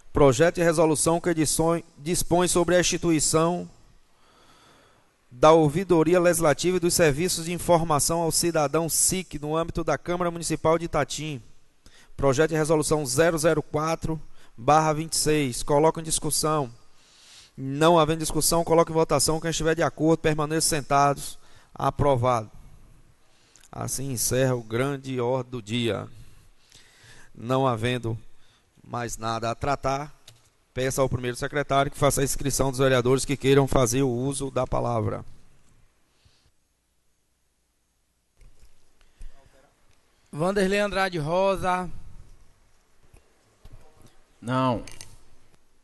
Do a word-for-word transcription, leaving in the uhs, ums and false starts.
Projeto de resolução que dispõe, dispõe sobre a instituição da ouvidoria legislativa e dos serviços de informação ao cidadão S I C no âmbito da Câmara Municipal de Itatim. Projeto de resolução zero zero quatro barra vinte e seis. Coloco em discussão. Não havendo discussão, coloco em votação. Quem estiver de acordo, permaneça sentados. Aprovado. Assim encerra o grande ordem do dia. Não havendo mais nada a tratar, peço ao primeiro secretário que faça a inscrição dos vereadores que queiram fazer o uso da palavra. Vanderlei Andrade Rosa. Não.